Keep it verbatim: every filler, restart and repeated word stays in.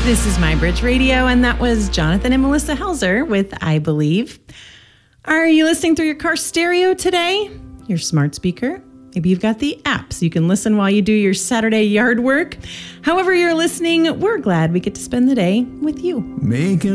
This is My Bridge Radio, and that was Jonathan and Melissa Helzer with I Believe. Are you listening through your car stereo today? Your smart speaker? Maybe you've got the app so you can listen while you do your Saturday yard work. However you're listening, we're glad we get to spend the day with you. Making